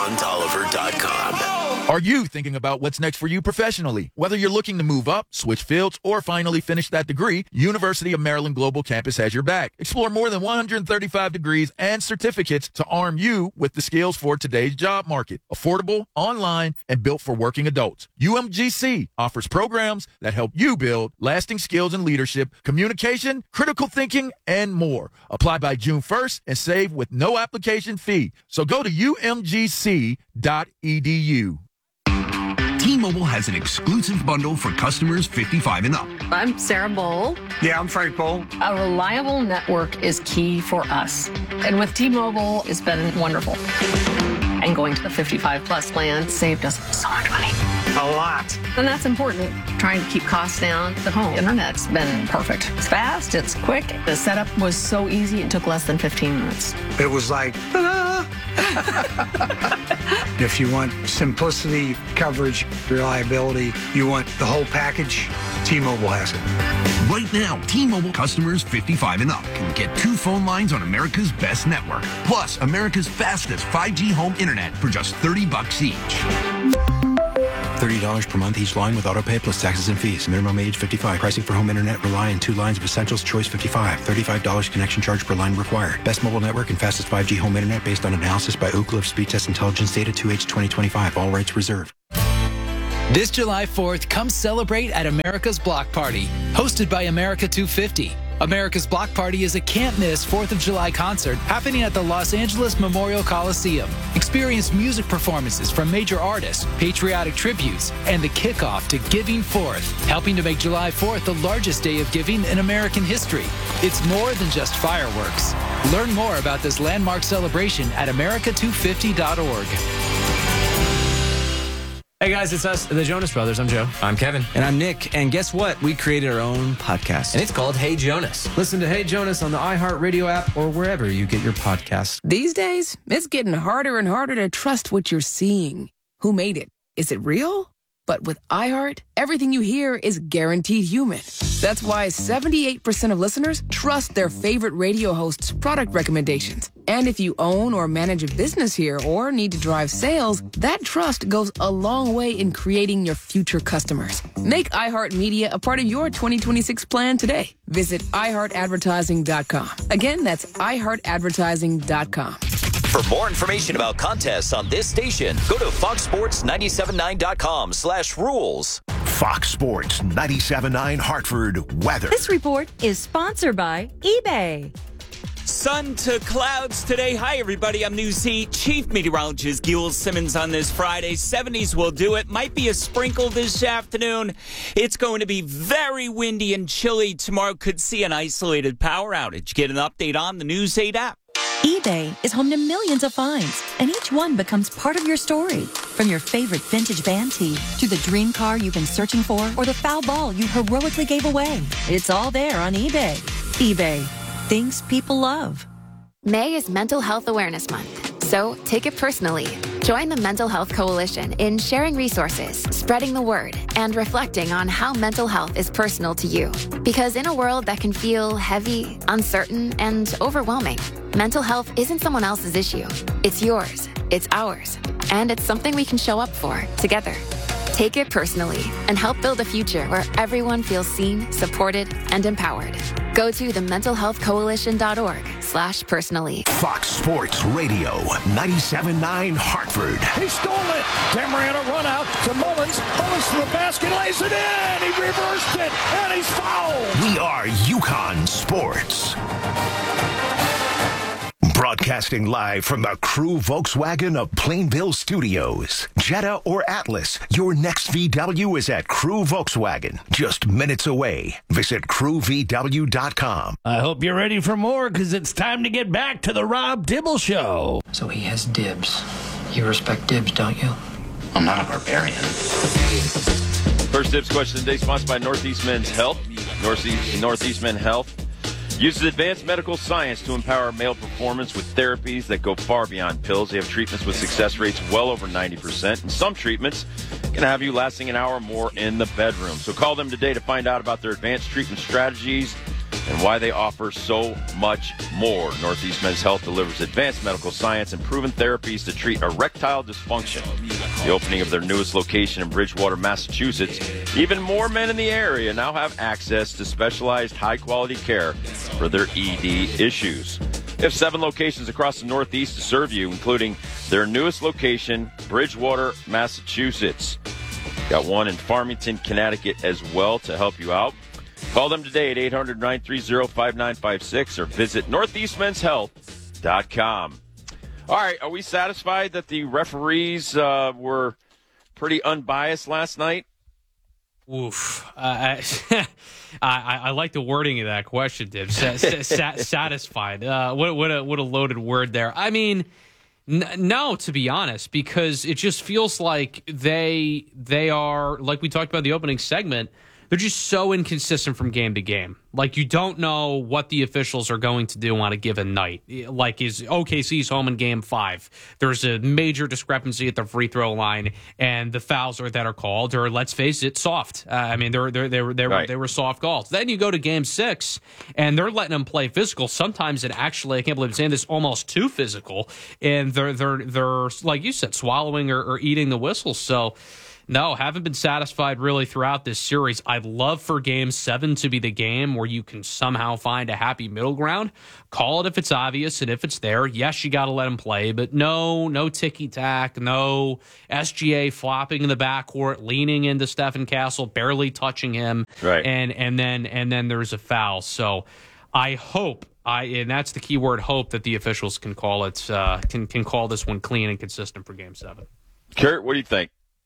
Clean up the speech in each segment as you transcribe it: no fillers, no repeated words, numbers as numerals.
JohnOliver.com. Are you thinking about what's next for you professionally? Whether you're looking to move up, switch fields, or finally finish that degree, University of Maryland Global Campus has your back. Explore more than 135 degrees and certificates to arm you with the skills for today's job market. Affordable, online, and built for working adults. UMGC offers programs that help you build lasting skills in leadership, communication, critical thinking, and more. Apply by June 1st and save with no application fee. So go to umgc.edu. T-Mobile has an exclusive bundle for customers 55 and up. I'm Sarah Bowl. Yeah, I'm Frank Bowl. A reliable network is key for us. And with T-Mobile, it's been wonderful. And going to the 55 plus plan saved us so much money. A lot. And that's important. Trying to keep costs down. The home internet's been perfect. It's fast, it's quick. The setup was so easy, it took less than 15 minutes. It was like, If you want simplicity, coverage, reliability, you want the whole package, T-Mobile has it. Right now, T-Mobile customers 55 and up can get 2 phone lines on America's best network, plus America's fastest 5G home internet for just $30 each. $30 per month each line with autopay plus taxes and fees. Minimum age 55. Pricing for home internet rely on 2 lines of Essentials Choice 55. $35 connection charge per line required. Best mobile network and fastest 5G home internet based on analysis by Ookla of Speed Test Intelligence data 2H 2025. All rights reserved. This July 4th, come celebrate at America's Block Party, hosted by America 250. America's Block Party is a can't-miss 4th of July concert happening at the Los Angeles Memorial Coliseum. Experience music performances from major artists, patriotic tributes, and the kickoff to Giving Forth, helping to make July 4th the largest day of giving in American history. It's more than just fireworks. Learn more about this landmark celebration at america250.org. Hey guys, it's us, the Jonas Brothers. I'm Joe. I'm Kevin. And I'm Nick. And guess what? We created our own podcast. And it's called Hey Jonas. Listen to Hey Jonas on the iHeartRadio app or wherever you get your podcasts. These days, it's getting harder and harder to trust what you're seeing. Who made it? Is it real? But with iHeart, everything you hear is guaranteed human. That's why 78% of listeners trust their favorite radio host's product recommendations. And if you own or manage a business here or need to drive sales, that trust goes a long way in creating your future customers. Make iHeartMedia a part of your 2026 plan today. Visit iHeartAdvertising.com. Again, that's iHeartAdvertising.com. For more information about contests on this station, go to foxsports979.com/rules. Fox Sports 97.9 Hartford weather. This report is sponsored by eBay. Sun to clouds today. Hi, everybody. I'm News Heat Chief Meteorologist Gil Simmons on this Friday. 70s will do it. Might be a sprinkle this afternoon. It's going to be very windy and chilly. Tomorrow could see an isolated power outage. Get an update on the News 8 app. eBay is home to millions of finds, and each one becomes part of your story. From your favorite vintage band tee to the dream car you've been searching for or the foul ball you heroically gave away. It's all there on eBay. eBay. Things people love. May is Mental Health Awareness Month, so take it personally. Join the Mental Health Coalition in sharing resources, spreading the word, and reflecting on how mental health is personal to you. Because in a world that can feel heavy, uncertain, and overwhelming, mental health isn't someone else's issue. It's yours, it's ours, and it's something we can show up for together. Take it personally and help build a future where everyone feels seen, supported, and empowered. Go to thementalhealthcoalition.org/personally. Fox Sports Radio 97.9 Hartford. He stole it. Camarena run out to Mullins. Mullins to the basket, lays it in. He reversed it, and he's fouled. We are UConn Sports. Broadcasting live from the Crew Volkswagen of Plainville Studios. Jetta or Atlas, your next VW is at Crew Volkswagen. Just minutes away. Visit crewvw.com. I hope you're ready for more, because it's time to get back to the Rob Dibble Show. So he has dibs. You respect dibs, don't you? I'm not a barbarian. First Dibs question today sponsored by Northeast Men's Health. Northeast Men's Health uses advanced medical science to empower male performance with therapies that go far beyond pills. They have treatments with success rates well over 90%. And some treatments can have you lasting an hour or more in the bedroom. So call them today to find out about their advanced treatment strategies and why they offer so much more. Northeast Men's Health delivers advanced medical science and proven therapies to treat erectile dysfunction. The opening of their newest location in Bridgewater, Massachusetts, even more men in the area now have access to specialized high-quality care for their ED issues. They have 7 locations across the Northeast to serve you, including their newest location, Bridgewater, Massachusetts. Got one in Farmington, Connecticut as well to help you out. Call them today at 800-930-5956 or visit northeastmenshealth.com. All right, are we satisfied that the referees were pretty unbiased last night? Oof. I like the wording of that question, Dib. Satisfied. What a loaded word there. I mean, no, to be honest, because it just feels like they are, like we talked about in the opening segment, they're just so inconsistent from game to game. Like, you don't know what the officials are going to do on a given night. Like, is OKC's home in Game 5? There's a major discrepancy at the free throw line, and the fouls that are called are, let's face it, soft. I mean, they were soft calls. Then you go to Game 6, and they're letting them play physical. Sometimes it actually, I can't believe I'm saying this, almost too physical, and they're like you said, swallowing or eating the whistles. So. No, haven't been satisfied really throughout this series. I'd love for Game 7 to be the game where you can somehow find a happy middle ground. Call it if it's obvious and if it's there. Yes, you got to let them play, but no ticky-tack, no SGA flopping in the backcourt, leaning into Stephen Castle, barely touching him, right? And then there's a foul. So I hope, and that's the key word, hope, that the officials can call it can call this one clean and consistent for Game 7. Kurt, what do you think?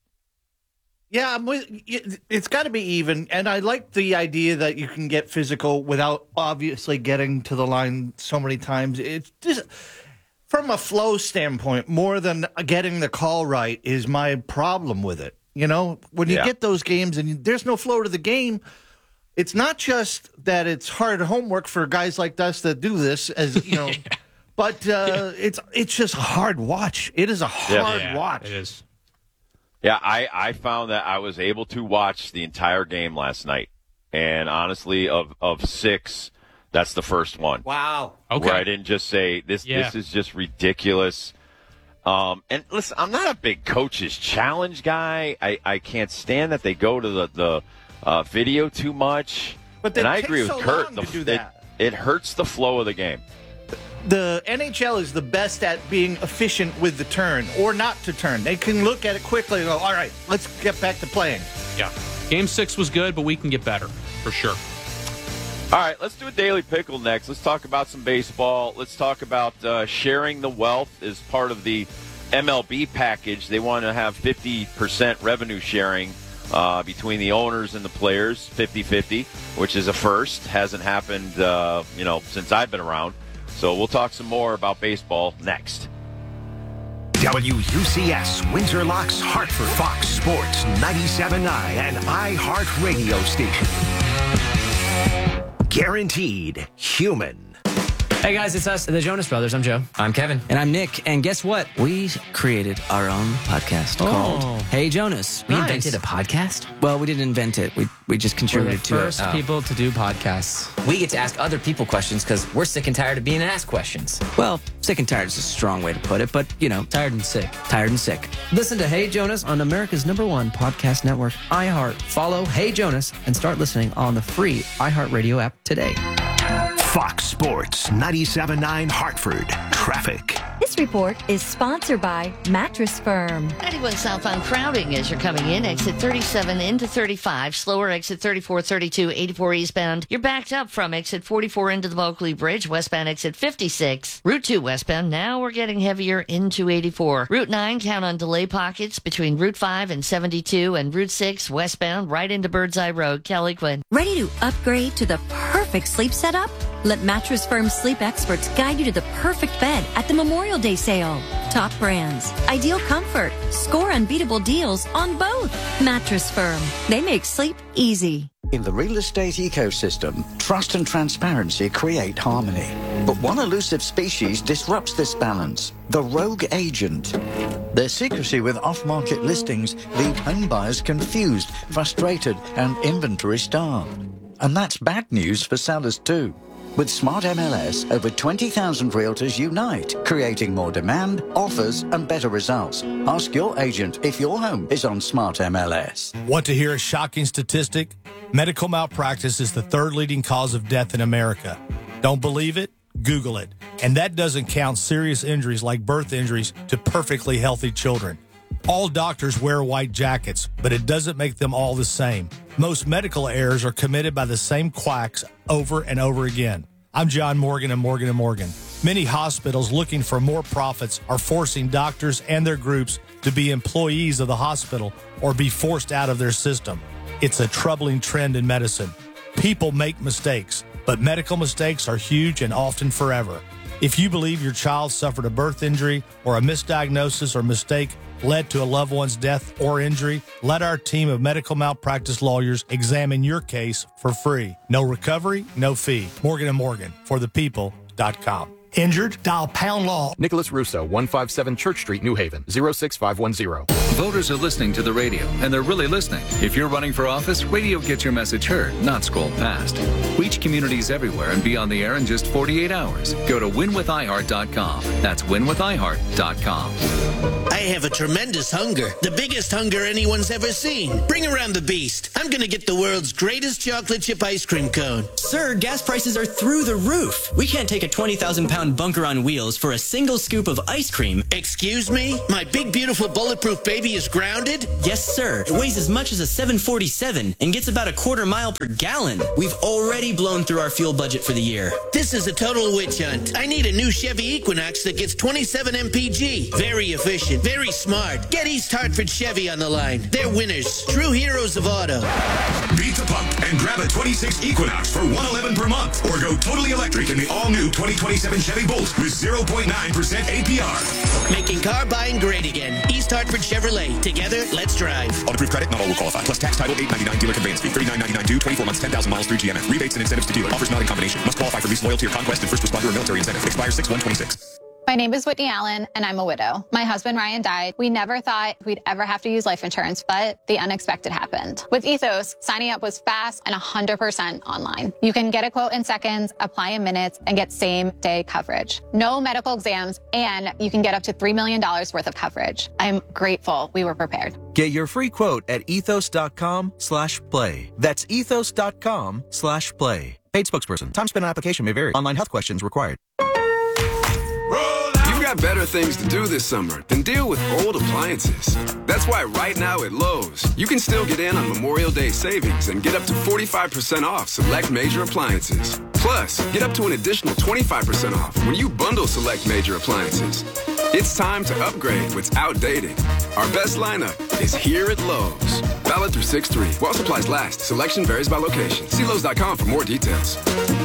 Yeah, it's got to be even, and I like the idea that you can get physical without obviously getting to the line so many times. It's just, from a flow standpoint, more than getting the call right is my problem with it. You know, when you get those games and there's no flow to the game, it's not just that it's hard homework for guys like us that do this, as you know, but it's just a hard watch. It is a hard watch. It is. Yeah, I found that I was able to watch the entire game last night. And honestly, of 6, that's the first one. Wow. Okay. Where I didn't just say, this is just ridiculous. And listen, I'm not a big coach's challenge guy. I can't stand that they go to the video too much. But and I agree with Kurt. It hurts the flow of the game. The NHL is the best at being efficient with the turn or not to turn. They can look at it quickly and go, all right, let's get back to playing. Yeah. Game 6 was good, but we can get better, for sure. All right, let's do a Daily Pickle next. Let's talk about some baseball. Let's talk about sharing the wealth as part of the MLB package. They want to have 50% revenue sharing between the owners and the players, 50-50, which is a first. Hasn't happened, since I've been around. So we'll talk some more about baseball next. WUCS, Windsor Locks, Hartford, Fox Sports 97.9 and iHeart Radio Station. Guaranteed human. Hey guys, it's us, the Jonas Brothers. I'm Joe. I'm Kevin. And I'm Nick. And guess what? We created our own podcast called Hey Jonas. We invented a podcast? Well, we didn't invent it. We just contributed to it. We're the first people to do podcasts. We get to ask other people questions because we're sick and tired of being asked questions. Well, sick and tired is a strong way to put it, but, tired and sick. Tired and sick. Listen to Hey Jonas on America's #1 podcast network, iHeart. Follow Hey Jonas and start listening on the free iHeartRadio app today. Fox Sports 97.9 Hartford. Traffic. This report is sponsored by Mattress Firm. 91 southbound crowding as you're coming in. Exit 37 into 35. Slower exit 34, 32, 84 eastbound. You're backed up from exit 44 into the Bulkley Bridge. Westbound exit 56. Route 2 westbound. Now we're getting heavier into 84. Route 9, count on delay pockets between Route 5 and 72. And Route 6 westbound right into Birdseye Road. Kelly Quinn. Ready to upgrade to the perfect sleep setup? Let Mattress Firm sleep experts guide you to the perfect bed at the Memorial Day sale. Top brands, ideal comfort, score unbeatable deals on both. Mattress Firm. They make sleep easy. In the real estate ecosystem, trust and transparency create harmony. But one elusive species disrupts this balance, the rogue agent. Their secrecy with off-market listings leave home buyers confused, frustrated, and inventory starved. And that's bad news for sellers too. With Smart MLS, over 20,000 realtors unite, creating more demand, offers, and better results. Ask your agent if your home is on Smart MLS. Want to hear a shocking statistic? Medical malpractice is the third leading cause of death in America. Don't believe it? Google it. And that doesn't count serious injuries like birth injuries to perfectly healthy children. All doctors wear white jackets, but it doesn't make them all the same. Most medical errors are committed by the same quacks over and over again. I'm John Morgan of Morgan & Morgan. Many hospitals looking for more profits are forcing doctors and their groups to be employees of the hospital or be forced out of their system. It's a troubling trend in medicine. People make mistakes, but medical mistakes are huge and often forever. If you believe your child suffered a birth injury or a misdiagnosis or mistake led to a loved one's death or injury, let our team of medical malpractice lawyers examine your case for free. No recovery, no fee. Morgan & Morgan, for the people.com. Injured? Dial pound law. Nicholas Russo, 157 Church Street, New Haven, 06510. Voters are listening to the radio, and they're really listening. If you're running for office, radio gets your message heard, not scrolled past. Reach communities everywhere and be on the air in just 48 hours. Go to winwithiheart.com. That's winwithiheart.com. I have a tremendous hunger. The biggest hunger anyone's ever seen. Bring around the beast. I'm going to get the world's greatest chocolate chip ice cream cone. Sir, gas prices are through the roof. We can't take a 20,000-pound bunker on wheels for a single scoop of ice cream. Excuse me? My big, beautiful, bulletproof baby is grounded? Yes, sir. It weighs as much as a 747 and gets about a quarter mile per gallon. We've already blown through our fuel budget for the year. This is a total witch hunt. I need a new Chevy Equinox that gets 27 mpg. Very efficient, very smart. Get East Hartford Chevy on the line. They're winners. True heroes of auto. Beat the pump and grab a 26 Equinox for $111 per month. Or go totally electric in the all-new 2027 Chevy Bolt with 0.9% APR. Making car buying great again. East Hartford Chevrolet. Together, let's drive. Auto-approved credit, not all will qualify. Plus tax, title, $899 dealer conveyance fee, $39.99 due, 24 months, 10,000 miles through GMF. Rebates and incentives to dealer. Offers not in combination. Must qualify for lease, loyalty, or conquest and first responder or military incentive. Expires 6/126. My name is Whitney Allen, and I'm a widow. My husband, Ryan, died. We never thought we'd ever have to use life insurance, but the unexpected happened. With Ethos, signing up was fast and 100% online. You can get a quote in seconds, apply in minutes, and get same-day coverage. No medical exams, and you can get up to $3 million worth of coverage. I'm grateful we were prepared. Get your free quote at ethos.com/play. That's ethos.com/play. Paid spokesperson. Time spent on application may vary. Online health questions required. You've got better things to do this summer than deal with old appliances. That's why right now at Lowe's, you can still get in on Memorial Day savings and get up to 45% off select major appliances. Plus, get up to an additional 25% off when you bundle select major appliances. It's time to upgrade what's outdated. Our best lineup is here at Lowe's. Valid through 6/3. While supplies last, selection varies by location. See Lowe's.com for more details.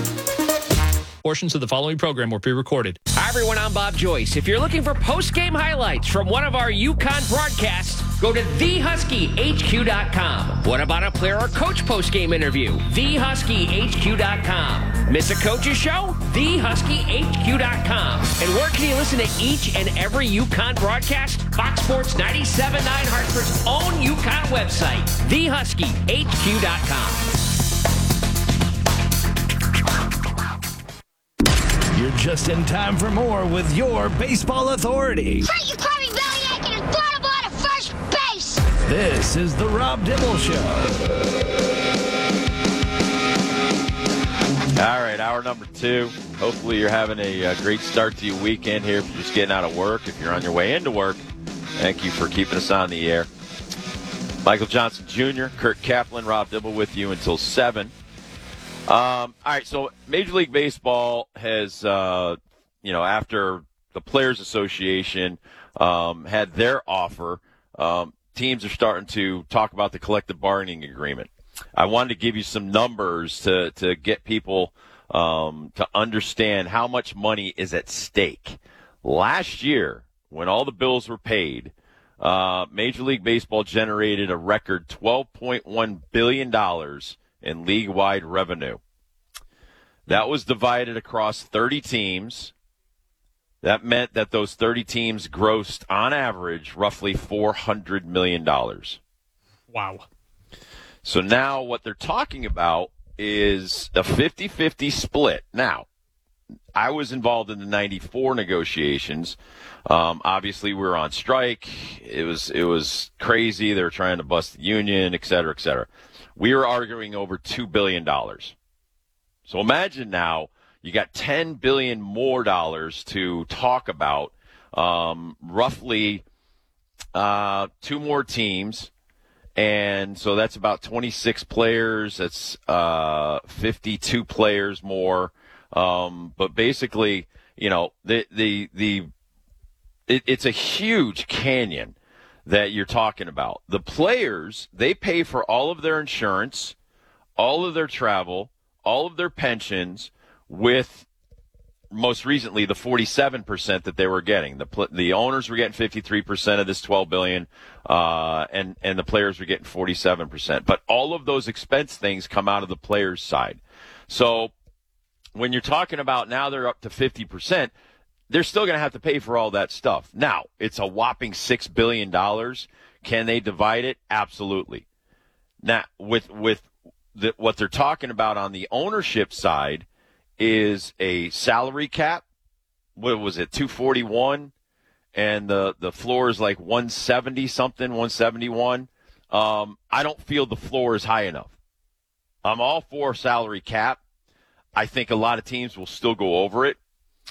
Portions of the following program were pre-recorded. Hi, everyone. I'm Bob Joyce. If you're looking for post-game highlights from one of our UConn broadcasts, go to thehuskeyhq.com. What about a player or coach post-game interview? thehuskeyhq.com. Miss a coach's show? thehuskeyhq.com. And where can you listen to each and every UConn broadcast? Fox Sports 97.9 Hartford's own UConn website, thehuskeyhq.com. You're just in time for more with your Baseball Authority. Frankie Party Beliak and a throttle ball to first base. This is the Rob Dibble Show. All right, hour number 2. Hopefully you're having a great start to your weekend here. If you're just getting out of work, if you're on your way into work, thank you for keeping us on the air. Michael Johnson Jr., Kurt Kaplan, Rob Dibble with you until 7. All right, so Major League Baseball has, after the Players Association had their offer, teams are starting to talk about the collective bargaining agreement. I wanted to give you some numbers to get people to understand how much money is at stake. Last year, when all the bills were paid, Major League Baseball generated a record $12.1 billion in league-wide revenue. That was divided across 30 teams. That meant that those 30 teams grossed, on average, roughly $400 million. Wow. So now what they're talking about is a 50-50 split. Now, I was involved in the 94 negotiations. Obviously, we were on strike. It was crazy. They were trying to bust the union, et cetera, et cetera. We were arguing over $2 billion. So imagine now you got $10 billion more dollars to talk about, roughly 2 more teams. And so that's about 26 players. That's 52 players more. But basically, it's a huge canyon that you're talking about. The players, they pay for all of their insurance, all of their travel, all of their pensions, with most recently the 47% that they were getting. The owners were getting 53% of this $12 billion, and the players were getting 47%. But all of those expense things come out of the players' side. So when you're talking about now they're up to 50%, they're still going to have to pay for all that stuff. Now, it's a whopping $6 billion. Can they divide it? Absolutely. Now, with what they're talking about on the ownership side is a salary cap. What was it, 241? And the floor is like 170 something, 171. I don't feel the floor is high enough. I'm all for salary cap. I think a lot of teams will still go over it.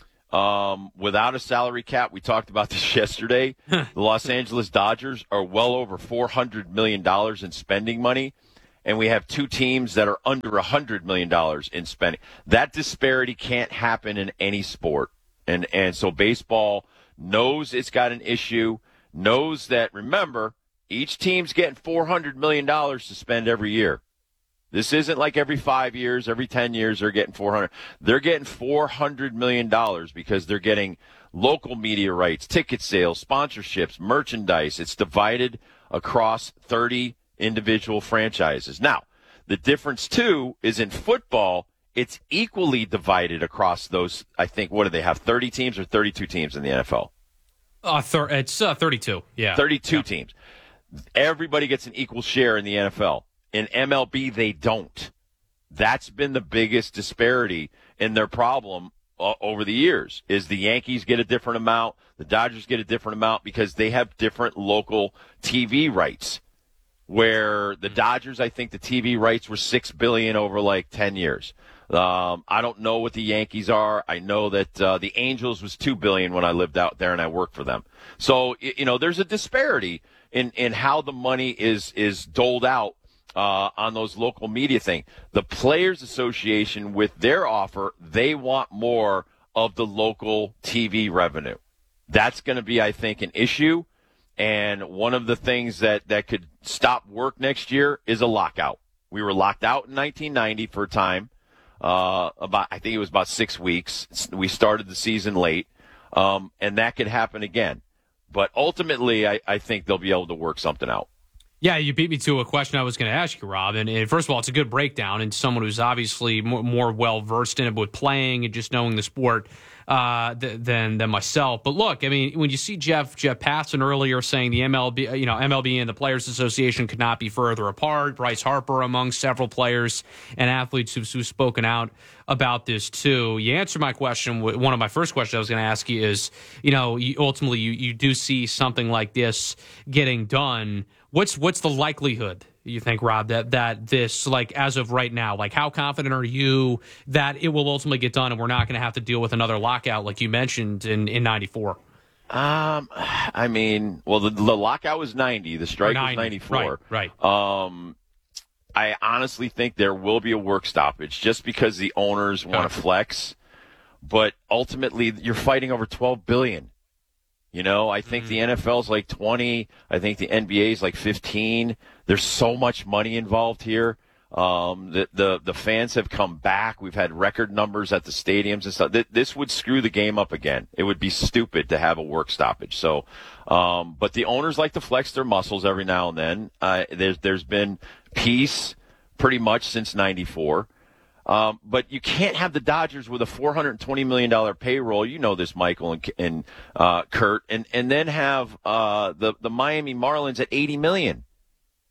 Without a salary cap, we talked about this yesterday. The Los Angeles Dodgers are well over $400 million in spending money, and we have 2 teams that are under $100 million in spending. That disparity can't happen in any sport. And so baseball knows it's got an issue, knows that, remember, each team's getting $400 million to spend every year. This isn't like every 5 years, every 10 years they're getting $400. They're getting $400 million because they're getting local media rights, ticket sales, sponsorships, merchandise. It's divided across 30 individual franchises. Now, the difference, too, is in football, it's equally divided across those, I think, what do they have, 30 teams or 32 teams in the NFL? It's 32, yeah. 32 teams. Everybody gets an equal share in the NFL. In MLB, they don't. That's been the biggest disparity in their problem over the years, is the Yankees get a different amount, the Dodgers get a different amount because they have different local TV rights, where the Dodgers, I think the TV rights were $6 billion over like 10 years. I don't know what the Yankees are. I know that the Angels was $2 billion when I lived out there and I worked for them. So, there's a disparity in how the money is doled out on those local media thing. The Players Association, with their offer, they want more of the local TV revenue. That's going to be, I think, an issue. And one of the things that could stop work next year is a lockout. We were locked out in 1990 for a time. I think it was about 6 weeks. We started the season late. And that could happen again. But ultimately, I think they'll be able to work something out. Yeah, you beat me to a question I was going to ask you, Rob. And first of all, it's a good breakdown, and someone who's obviously more well-versed in it with playing and just knowing the sport than myself. But look, I mean, when you see Jeff Passan earlier saying the MLB and the Players Association could not be further apart, Bryce Harper among several players and athletes who've spoken out about this too. You answered my question. One of my first questions I was going to ask you is, ultimately you do see something like this getting done. What's the likelihood, you think, Rob, that this, like, as of right now, like, how confident are you that it will ultimately get done and we're not going to have to deal with another lockout like you mentioned in 94? I mean, well, the lockout was 90. The strike was 94. Right. I honestly think there will be a work stoppage just because the owners want to flex. But ultimately, you're fighting over $12 billion. I think the NFL's like 20. I think the NBA's like 15. There's so much money involved here. The fans have come back. We've had record numbers at the stadiums and stuff. This would screw the game up again. It would be stupid to have a work stoppage. So, but the owners like to flex their muscles every now and then. There's been peace pretty much since 94. But you can't have the Dodgers with a $420 million payroll. You know this, Michael and Kurt, and then have the Miami Marlins at $80 million.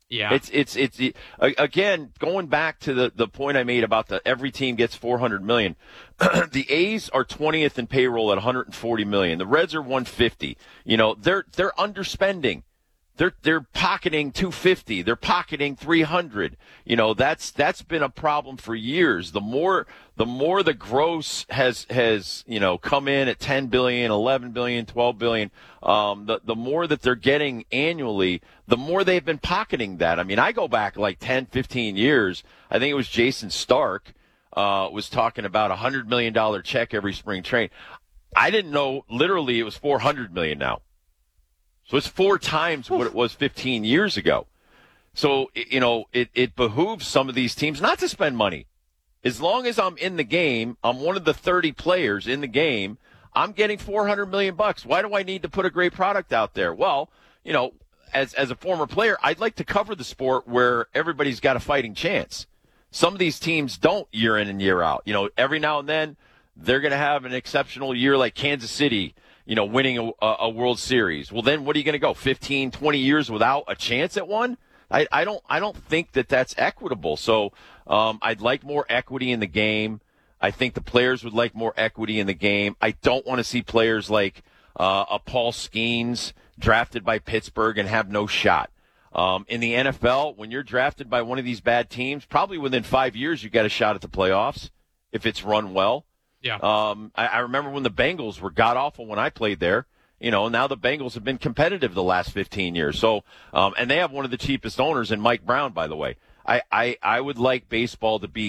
Yeah. It's again, going back to the point I made about every team gets $400 million. The A's are 20th in payroll at $140 million. The Reds are $150. You know, they're underspending. They're pocketing $250. They're pocketing $300. You know, that's been a problem for years. The more the gross has come in at $10 billion, $11 billion, $12 billion, the more that they're getting annually, the more they've been pocketing that. I mean, I go back like 10, 15 years. I think it was Jason Stark was talking about a $100 million check every spring training. I didn't know literally it was $400 million now. So it's 4 times what it was 15 years ago. So, you know, it behooves some of these teams not to spend money. As long as I'm in the game, I'm one of the 30 players in the game, I'm getting $400 million. Why do I need to put a great product out there? Well, you know, as a former player, I'd like to cover the sport where everybody's got a fighting chance. Some of these teams don't year in and year out. You know, every now and then they're going to have an exceptional year like Kansas City, you know, winning a World Series. Well, then what are you going to go 15, 20 years without a chance at one? I don't think that's equitable. So I'd like more equity in the game. I think the players would like more equity in the game. I don't want to see players like a Paul Skeens drafted by Pittsburgh and have no shot. In the NFL, when you're drafted by one of these bad teams, probably within 5 years you got a shot at the playoffs if it's run well. Yeah. I remember when the Bengals were god-awful when I played there. You know, now the Bengals have been competitive the last 15 years. So, and they have one of the cheapest owners in Mike Brown, by the way. I would like baseball to be